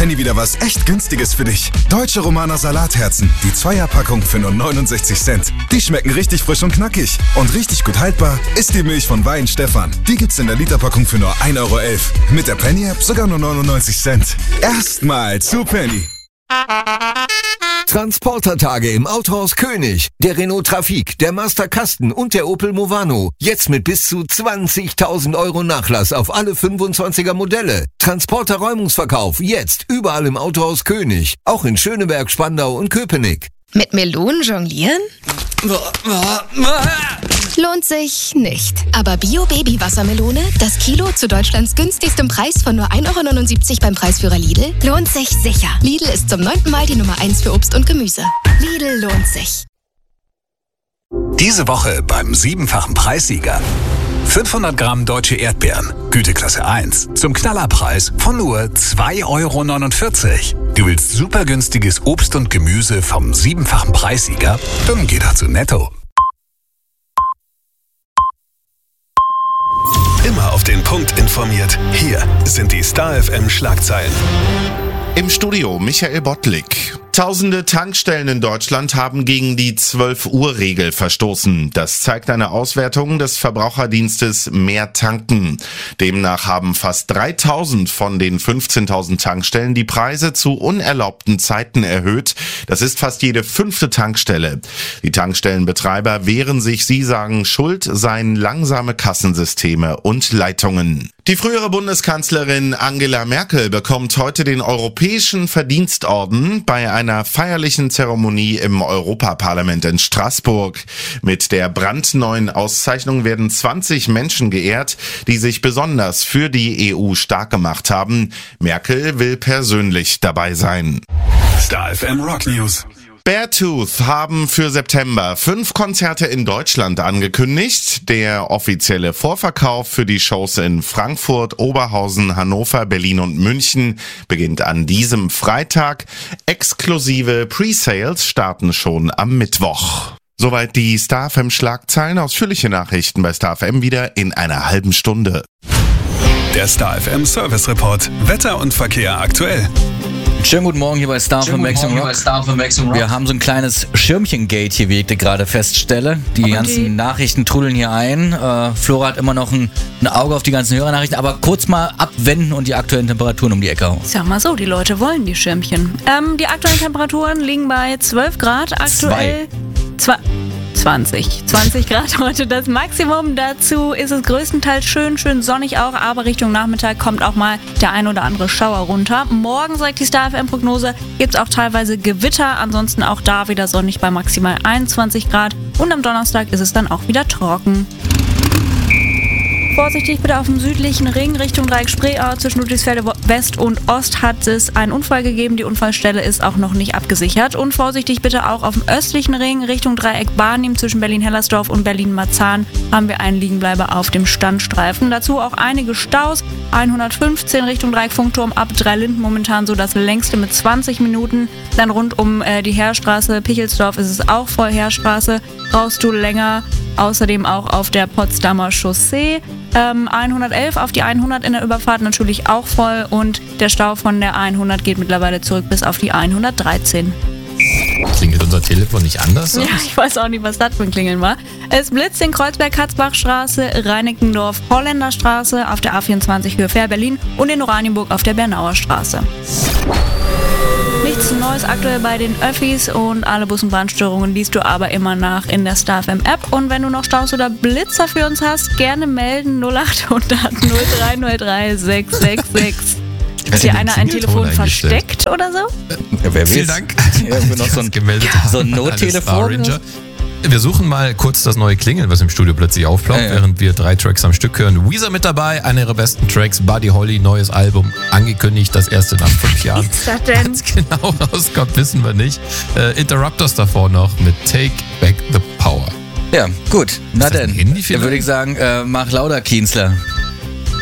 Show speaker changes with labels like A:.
A: Penny wieder was echt Günstiges für dich. Deutsche Romaner Salatherzen, die 2er-Packung für nur 69 Cent. Die schmecken richtig frisch und knackig. Und richtig gut haltbar ist die Milch von Weihenstephan. Die gibt's in der Literpackung für nur 1,11 Euro. Mit der Penny-App sogar nur 99 Cent. Erstmal zu Penny.
B: Transportertage im Autohaus König. Der Renault Trafic, der Master Kasten und der Opel Movano. Jetzt mit bis zu 20.000 Euro Nachlass auf alle 25er Modelle. Transporter-Räumungsverkauf jetzt überall im Autohaus König. Auch in Schöneberg, Spandau und Köpenick.
C: Mit Melonen jonglieren? Lohnt sich nicht. Aber Bio-Baby-Wassermelone, das Kilo zu Deutschlands günstigstem Preis von nur 1,79 € beim Preisführer Lidl, lohnt sich sicher. Lidl ist zum 9. Mal die Nummer 1 für Obst und Gemüse. Lidl lohnt sich.
D: Diese Woche beim 7-fachen Preissieger. 500 Gramm deutsche Erdbeeren, Güteklasse 1, zum Knallerpreis von nur 2,49 €. Du willst super günstiges Obst und Gemüse vom 7-fachen Preissieger? Dann geh doch zu Netto.
E: Immer auf den Punkt informiert. Hier sind die Star FM Schlagzeilen.
F: Im Studio Michael Bottlik. Tausende Tankstellen in Deutschland haben gegen die 12-Uhr-Regel verstoßen. Das zeigt eine Auswertung des Verbraucherdienstes Mehr Tanken. Demnach haben fast 3.000 von den 15.000 Tankstellen die Preise zu unerlaubten Zeiten erhöht. Das ist fast jede 5. Tankstelle. Die Tankstellenbetreiber wehren sich, sie sagen, schuld seien langsame Kassensysteme und Leitungen. Die frühere Bundeskanzlerin Angela Merkel bekommt heute den Europäischen Verdienstorden bei einer feierlichen Zeremonie im Europaparlament in Straßburg. Mit der brandneuen Auszeichnung werden 20 Menschen geehrt, die sich besonders für die EU stark gemacht haben. Merkel will persönlich dabei sein.
E: Star FM Rock News.
F: Beartooth haben für September 5 Konzerte in Deutschland angekündigt. Der offizielle Vorverkauf für die Shows in Frankfurt, Oberhausen, Hannover, Berlin und München beginnt an diesem Freitag. Exklusive Pre-Sales starten schon am Mittwoch. Soweit die Star FM Schlagzeilen. Ausführliche Nachrichten bei Star FM wieder in einer halben Stunde.
E: Der Star FM Service Report. Wetter und Verkehr aktuell.
G: Schönen guten Morgen hier bei Star FM Maximum Rock. Wir haben so ein kleines Schirmchen-Gate hier, wie ich gerade feststelle. Die ganzen Nachrichten trudeln hier ein. Flora hat immer noch ein Auge auf die ganzen Hörernachrichten, aber kurz mal abwenden und die aktuellen Temperaturen um die Ecke hauen.
H: Sag mal so, die Leute wollen die Schirmchen. Die aktuellen Temperaturen liegen bei 12 Grad. Aktuell 20 Grad heute das Maximum. Dazu ist es größtenteils schön sonnig auch, aber Richtung Nachmittag kommt auch mal der ein oder andere Schauer runter. Morgen, sagt die Star FM-Prognose, gibt es auch teilweise Gewitter, ansonsten auch da wieder sonnig bei maximal 21 Grad und am Donnerstag ist es dann auch wieder trocken. Vorsichtig bitte auf dem südlichen Ring Richtung Dreieck Spreeau. Zwischen Ludwigsfelde West und Ost hat es einen Unfall gegeben. Die Unfallstelle ist auch noch nicht abgesichert. Und vorsichtig bitte auch auf dem östlichen Ring Richtung Dreieck Barnim. Zwischen Berlin-Hellersdorf und Berlin-Marzahn haben wir einen Liegenbleiber auf dem Standstreifen. Dazu auch einige Staus. 115 Richtung Dreieck Funkturm ab 3 Linden momentan so das längste mit 20 Minuten. Dann rund um die Heerstraße, Pichelsdorf ist es auch voll. Heerstraße brauchst du länger. Außerdem auch auf der Potsdamer Chaussee. 111 auf die 100 in der Überfahrt natürlich auch voll und der Stau von der 100 geht mittlerweile zurück bis auf die 113.
I: Klingelt unser Telefon nicht anders?
H: Ja, ich weiß auch nicht, was das für ein Klingeln war. Es blitzt in Kreuzberg-Katzbachstraße, Reinickendorf, Holländerstraße, auf der A24 Höhe Fair Berlin und in Oranienburg auf der Bernauer Straße. Nichts Neues aktuell bei den Öffis und alle Bus- und Bahnstörungen liest du aber immer nach in der Star FM App. Und wenn du noch Staus oder Blitzer für uns hast, gerne melden 0800 0303 666. Hat hier einer ein Telefon versteckt oder so?
G: Ja, wer
I: Vielen Dank.
G: Ja, noch so ein Nottelefon.
I: Wir suchen mal kurz das neue Klingeln, was im Studio plötzlich aufploppt, während wir 3 Tracks am Stück hören. Weezer mit dabei, einer ihrer besten Tracks, Buddy Holly, neues Album, angekündigt, das erste nach 5 Jahren.
H: Was ist das denn?
I: Ganz genau rauskommt, wissen wir nicht. Interrupters davor noch mit Take Back the Power.
G: Ja, gut. Na
I: das
G: denn,
I: ein Handy
G: dann würde ich sagen, mach lauter, Kienzler.